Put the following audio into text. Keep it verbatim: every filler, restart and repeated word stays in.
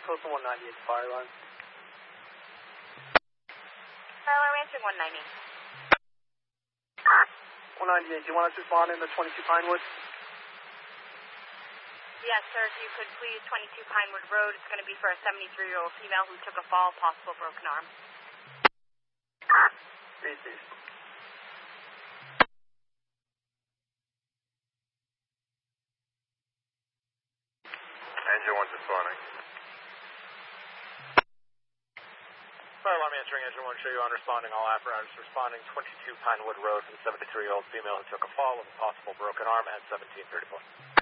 Coastal one ninety-eight fire line. Fire alarm answering one ninety. one ninety-eight, do you want us to respond in the twenty-two Pinewood? Yes, sir, if you could please, twenty-two Pinewood Road. It's going to be for a seventy-three-year-old female who took a fall, possible broken arm. Read these. Engine one's responding. Fire alarm answering engine one, show you on responding, all apparatus responding, twenty-two Pinewood Road for the seventy-three-year-old female who took a fall with a possible broken arm at seventeen thirty-four.